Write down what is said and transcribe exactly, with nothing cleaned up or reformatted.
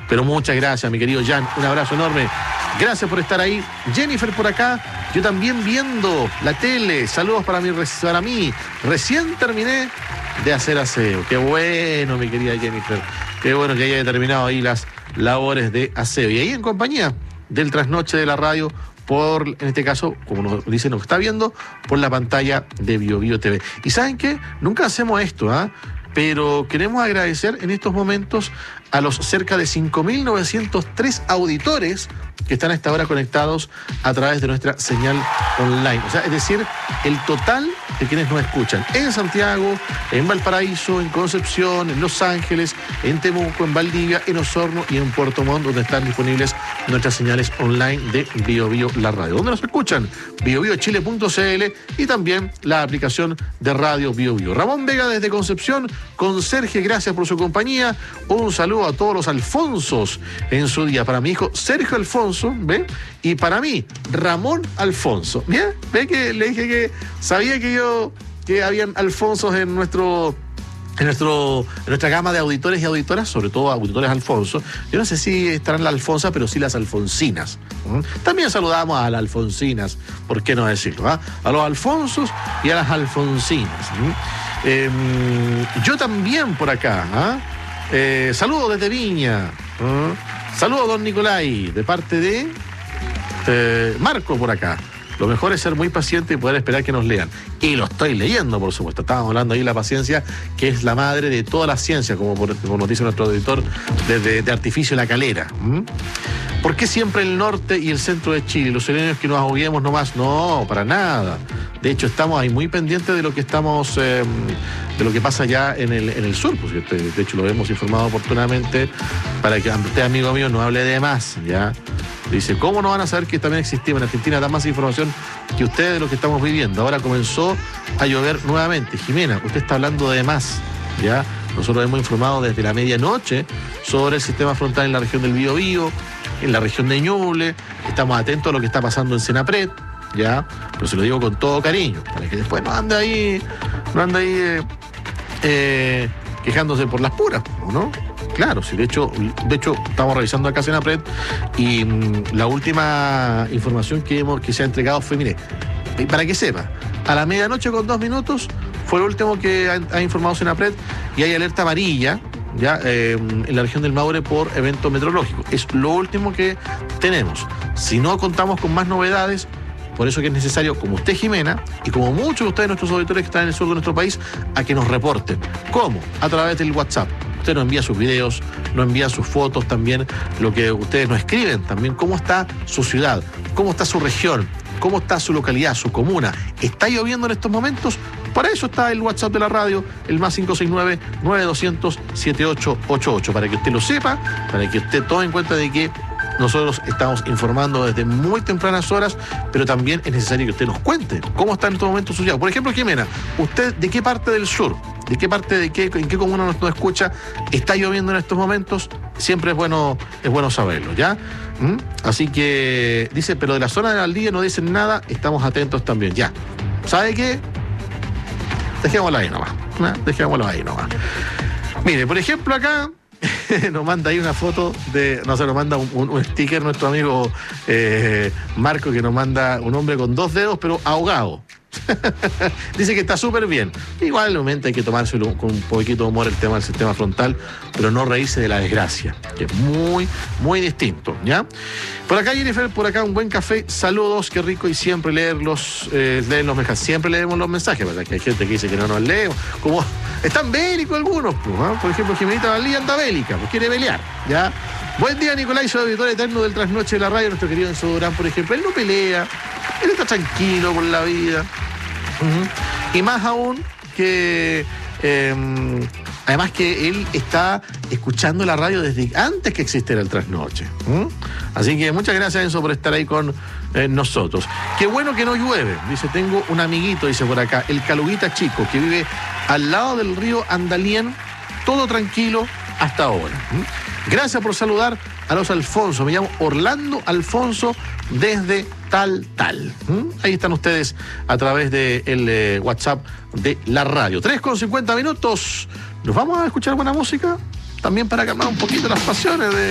Pero muchas gracias, mi querido Jan. Un abrazo enorme. Gracias por estar ahí. Jennifer por acá. Yo también viendo la tele. Saludos para mí. Para mí. Recién terminé de hacer aseo. Qué bueno, mi querida Jennifer. Qué bueno que haya terminado ahí las labores de aseo. Y ahí en compañía del trasnoche de la radio, por, en este caso, como nos dice, nos está viendo por la pantalla de BioBio T V. ¿Y saben qué? Nunca hacemos esto, ¿ah? ¿eh? Pero queremos agradecer en estos momentos a los cerca de cinco mil novecientos tres auditores que están a esta hora conectados a través de nuestra señal online. O sea, es decir, el total de quienes nos escuchan en Santiago, en Valparaíso, en Concepción, en Los Ángeles, en Temuco, en Valdivia, en Osorno y en Puerto Montt, donde están disponibles nuestras señales online de BioBio La Radio. ¿Dónde nos escuchan? bio bio chile punto c l y también la aplicación de radio BioBio. Ramón Vega desde Concepción, conserje, gracias por su compañía. Un saludo a todos los Alfonsos en su día. Para mi hijo Sergio Alfonso, ¿ve? Y para mí, Ramón Alfonso. ¿Bien? ¿Ve que le dije que sabía que yo, que habían Alfonsos en nuestro... En, nuestro, en nuestra gama de auditores y auditoras, sobre todo auditores Alfonso? Yo no sé si estarán las Alfonsas, pero sí las Alfonsinas. ¿Mm? También saludamos a las Alfonsinas, ¿por qué no decirlo? ¿Ah? A los Alfonsos y a las Alfonsinas. ¿Mm? Eh, yo también por acá. ¿Ah? Eh, saludos desde Viña. ¿Ah? Saludos, don Nicolai, de parte de eh, Marco por acá. Lo mejor es ser muy paciente y poder esperar que nos lean. Y lo estoy leyendo, por supuesto. Estábamos hablando ahí de la paciencia, que es la madre de toda la ciencia, como, por, como nos dice nuestro editor de, de Artificio La Calera. ¿Mm? ¿Por qué siempre el norte y el centro de Chile? Los chilenos que nos ahoguemos nomás. No, para nada. De hecho, estamos ahí muy pendientes de lo que estamos, eh, de lo que pasa ya en el, en el sur. Pues, de hecho, lo hemos informado oportunamente para que usted, amigo mío, no hable de más, ¿ya? Dice, ¿cómo no van a saber que también existimos en Argentina? Da más información que ustedes de lo que estamos viviendo. Ahora comenzó a llover nuevamente. Jimena, usted está hablando de más, ¿ya? Nosotros hemos informado desde la medianoche sobre el sistema frontal en la región del Biobío, en la región de Ñuble. Estamos atentos a lo que está pasando en Senapred, ¿ya? Pero se lo digo con todo cariño, para que después no ande ahí, no ande ahí eh, eh, quejándose por las puras, ¿no? Claro, sí, de hecho, de hecho estamos revisando acá Senapred y mmm, la última información que, hemos, que se ha entregado fue, mire, para que sepa, a la medianoche con dos minutos fue lo último que ha, ha informado Senapred y hay alerta amarilla ya eh, en la región del Maule por evento meteorológico. Es lo último que tenemos. Si no contamos con más novedades, por eso que es necesario, como usted, Jimena, y como muchos de ustedes, nuestros auditores que están en el sur de nuestro país, a que nos reporten. ¿Cómo? A través del WhatsApp. Usted nos envía sus videos, nos envía sus fotos también, lo que ustedes nos escriben también, cómo está su ciudad, cómo está su región, cómo está su localidad, su comuna. ¿Está lloviendo en estos momentos? Para eso está el WhatsApp de la radio, el más cinco seis nueve, nueve dos cero cero, siete ocho ocho ocho, para que usted lo sepa, para que usted tome en cuenta de que nosotros estamos informando desde muy tempranas horas, pero también es necesario que usted nos cuente cómo está en estos momentos su ciudad. Por ejemplo, Jimena, ¿usted de qué parte del sur, de qué parte, de qué, en qué comuna nos, nos escucha, está lloviendo en estos momentos? Siempre es bueno, es bueno saberlo, ¿ya? ¿Mm? Así que dice, pero de la zona de Valdivia no dicen nada, estamos atentos también, ya. ¿Sabe qué? Dejémoslo ahí nomás, ¿no? Dejémoslo ahí nomás. Mire, por ejemplo, acá nos manda ahí una foto de, no sé, nos manda un, un, un sticker nuestro amigo eh, Marco, que nos manda un hombre con dos dedos, pero ahogado. Dice que está súper bien. Igualmente hay que tomárselo con un poquito de humor el tema del sistema frontal, pero no reírse de la desgracia, que es muy, muy distinto, ¿ya? Por acá, Jennifer, por acá un buen café. Saludos, qué rico, y siempre leerlos, eh, leer los mensajes. Siempre leemos los mensajes, ¿verdad? Que hay gente que dice que no nos leemos. Como están bélicos algunos, pues, ¿no? Por ejemplo, Jimenita Valdía anda bélica, pues quiere pelear, ¿ya? Buen día, Nicolai, soy auditor eterno del Trasnoche de la Radio. Nuestro querido Enzo Durán, por ejemplo, él no pelea, él está tranquilo con la vida. Uh-huh. Y más aún que eh, además que él está escuchando la radio desde antes que existiera el Trasnoche. ¿Mm? Así que muchas gracias, Enzo, por estar ahí con eh, nosotros. Qué bueno que no llueve. Dice, tengo un amiguito, dice por acá, el Caluguita Chico, que vive al lado del río Andalien, todo tranquilo hasta ahora. ¿Mm? Gracias por saludar a los Alfonso. Me llamo Orlando Alfonso desde tal, tal. ¿Mm? Ahí están ustedes a través del de eh, WhatsApp de la radio. tres con cincuenta minutos. ¿Nos vamos a escuchar buena música? También para calmar un poquito las pasiones de...